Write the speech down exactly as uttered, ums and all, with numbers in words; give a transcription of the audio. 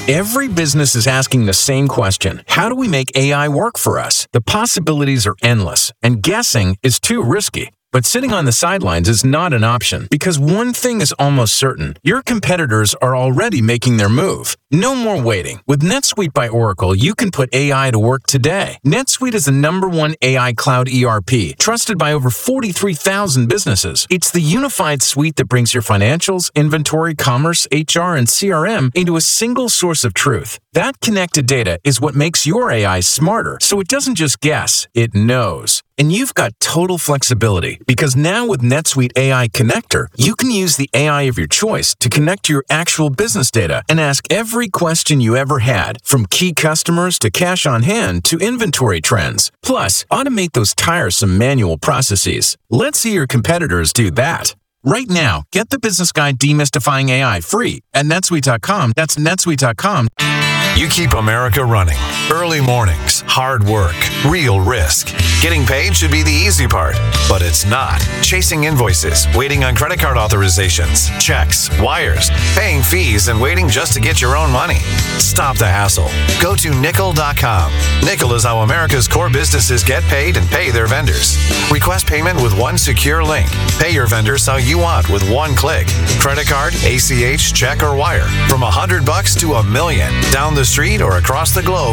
Every business is asking the same question. How do we make A I work for us? The possibilities are endless, and guessing is too risky. But sitting on the sidelines is not an option, because one thing is almost certain. Your competitors are already making their move. No more waiting. With NetSuite by Oracle, you can put A I to work today. NetSuite is the number one A I cloud E R P, trusted by over forty-three thousand businesses. It's the unified suite that brings your financials, inventory, commerce, H R, and C R M into a single source of truth. That connected data is what makes your A I smarter, so it doesn't just guess, it knows. And you've got total flexibility, because now with NetSuite A I Connector, you can use the A I of your choice to connect to your actual business data and ask every question you ever had, from key customers to cash on hand to inventory trends. Plus, automate those tiresome manual processes. Let's see your competitors do that. Right now, get the Business Guide Demystifying A I free at netsuite dot com. That's netsuite dot com. You keep America running. Early mornings, hard work, real risk. Getting paid should be the easy part, but it's not. Chasing invoices, waiting on credit card authorizations, checks, wires, paying fees, and waiting just to get your own money. Stop the hassle. Go to nickel dot com. Nickel is how America's core businesses get paid and pay their vendors. Request payment with one secure link. Pay your vendors how you want with one click. Credit card, A C H, check, or wire. From a hundred bucks to a million. Down the street or across the globe,